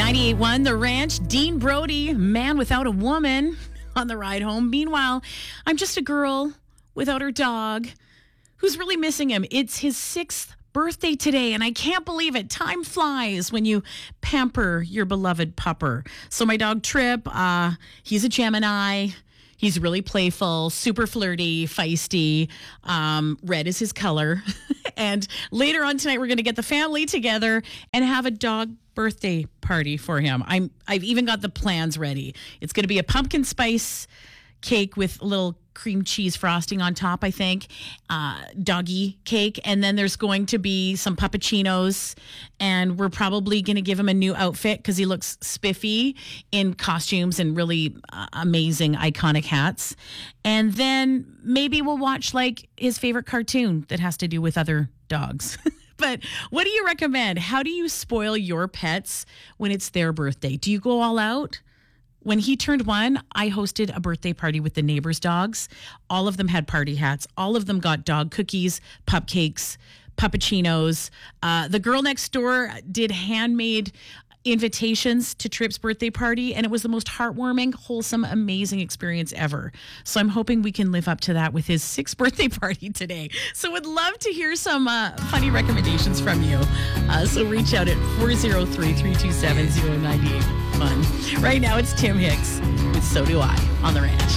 98.1 The Ranch, Dean Brody, man without a woman, on the ride home. Meanwhile, I'm just a girl without her dog who's really missing him. It's his 6th birthday today, and I can't believe it. Time flies when you pamper your beloved pupper. So my dog Trip, he's a Gemini. He's really playful, super flirty, feisty. Red is his color. And later on tonight, we're going to get the family together and have a dog birthday party for him. I've even got the plans ready. It's going to be a pumpkin spice cake with a little cream cheese frosting on top, I think, doggy cake. And then there's going to be some puppuccinos, and we're probably going to give him a new outfit because he looks spiffy in costumes and really amazing, iconic hats. And then maybe we'll watch like his favorite cartoon that has to do with other dogs. But what do you recommend? How do you spoil your pets when it's their birthday? Do you go all out? When he turned 1, I hosted a birthday party with the neighbors' dogs. All of them had party hats. All of them got dog cookies, pup cakes, puppuccinos. The girl next door did handmade invitations to Trip's birthday party, and it was the most heartwarming, wholesome, amazing experience ever. So I'm hoping we can live up to that with his 6th birthday party today. So would love to hear some funny recommendations from you. So reach out at 403-327-0981. Right now it's Tim Hicks with So Do I on The Ranch.